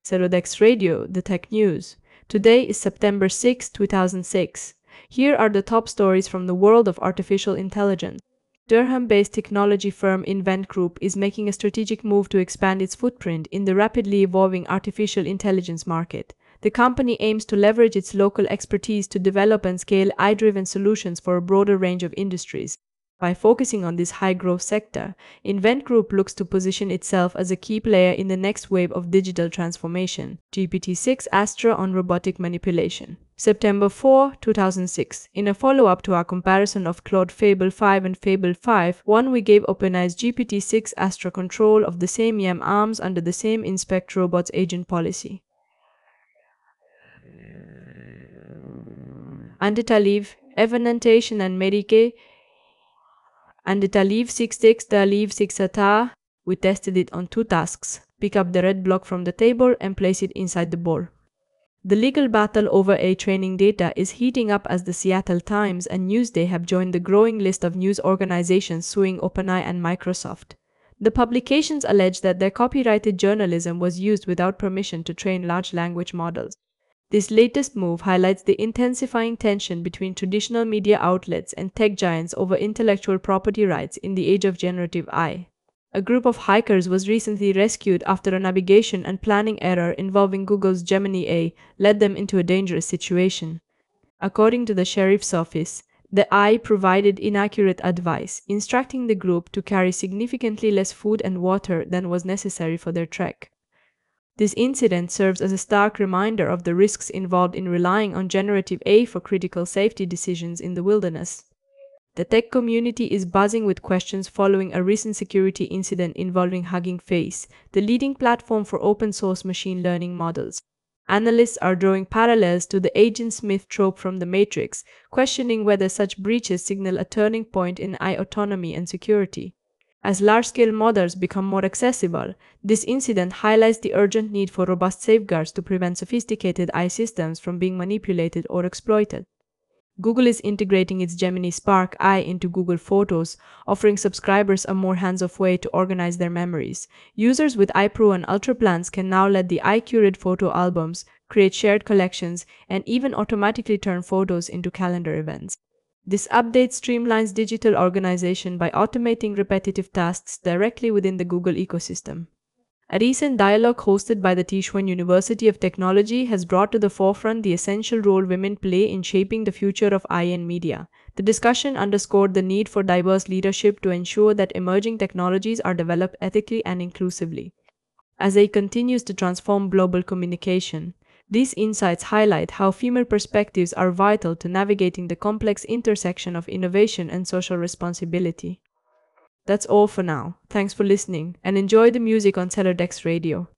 Celodex Radio, the tech news. Today is September 6, 2006. Here are the top stories from the world of artificial intelligence. Durham-based technology firm Invent Group is making a strategic move to expand its footprint in the rapidly evolving artificial intelligence market. The company aims to leverage its local expertise to develop and scale AI-driven solutions for a broader range of industries. By focusing on this high-growth sector, Invent Group looks to position itself as a key player in the next wave of digital transformation. GPT-6 Astra on robotic manipulation. September 4, 2006. In a follow-up to our comparison of Claude Fable 5 and Fable 5.1, we gave OpenAI's GPT-6 Astra control of the same YAM arms under the same Inspect Robots agent policy. Anti-Taliv, Evanantation and Medicaid. And the Taliv 66, the Taliv 6 we tested it on 2 tasks. Pick up the red block from the table and place it inside the bowl. The legal battle over AI training data is heating up as the Seattle Times and Newsday have joined the growing list of news organizations suing OpenAI and Microsoft. The publications allege that their copyrighted journalism was used without permission to train large language models. This latest move highlights the intensifying tension between traditional media outlets and tech giants over intellectual property rights in the age of generative AI. A group of hackers was recently rescued after a navigation and planning error involving Google's Gemini AI led them into a dangerous situation. According to the sheriff's office, the AI provided inaccurate advice, instructing the group to carry significantly less food and water than was necessary for their trek. This incident serves as a stark reminder of the risks involved in relying on generative AI for critical safety decisions in the wilderness. The tech community is buzzing with questions following a recent security incident involving Hugging Face, the leading platform for open-source machine learning models. Analysts are drawing parallels to the Agent Smith trope from The Matrix, questioning whether such breaches signal a turning point in AI autonomy and security. As large-scale models become more accessible, this incident highlights the urgent need for robust safeguards to prevent sophisticated AI systems from being manipulated or exploited. Google is integrating its Gemini Spark AI into Google Photos, offering subscribers a more hands-off way to organize their memories. Users with AI Pro and Ultra plans can now let the AI curate photo albums, create shared collections, and even automatically turn photos into calendar events. This update streamlines digital organization by automating repetitive tasks directly within the Google ecosystem. A recent dialogue hosted by the Taiwan University of Technology has brought to the forefront the essential role women play in shaping the future of AI and media. The discussion underscored the need for diverse leadership to ensure that emerging technologies are developed ethically and inclusively. As AI continues to transform global communication, these insights highlight how female perspectives are vital to navigating the complex intersection of innovation and social responsibility. That's all for now. Thanks for listening, and enjoy the music on Celodex Radio.